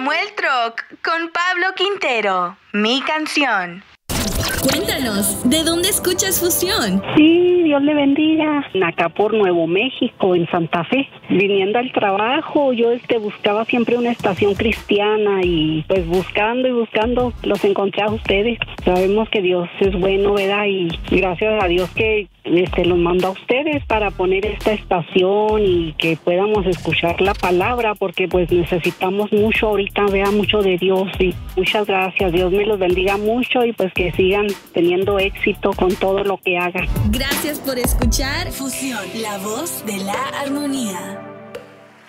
Samuel Troc con Pablo Quintero. Mi canción. Cuéntanos, ¿de dónde escuchas Fusión? Sí, Dios le bendiga. Acá por Nuevo México, en Santa Fe. Viniendo al trabajo, yo buscaba siempre una estación cristiana y pues buscando y buscando los encontré a ustedes. Sabemos que Dios es bueno, ¿verdad? Y gracias a Dios que los mandó a ustedes para poner esta estación y que podamos escuchar la palabra, porque pues necesitamos mucho ahorita, vea, mucho de Dios. Y muchas gracias, Dios me los bendiga mucho y pues que sigan teniendo éxito con todo lo que hagan. Gracias por escuchar Fusión, la voz de la armonía.